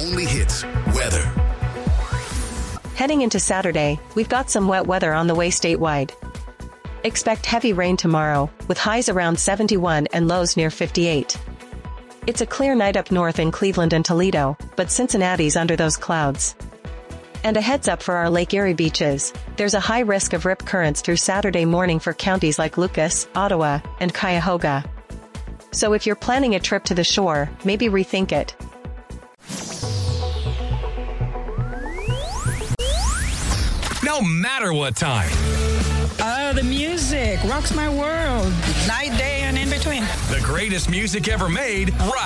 only hits weather. Heading into Saturday, we've got some wet weather on the way statewide. Expect heavy rain tomorrow, with highs around 71 and lows near 58. It's a clear night up north in Cleveland and Toledo, but Cincinnati's under those clouds. And a heads up for our Lake Erie beaches, there's a high risk of rip currents through Saturday morning for counties like Lucas, Ottawa, and Cuyahoga. So if you're planning a trip to the shore, maybe rethink it. No matter what time. Oh, the music rocks my world. Night, day, and in between. The greatest music ever made, right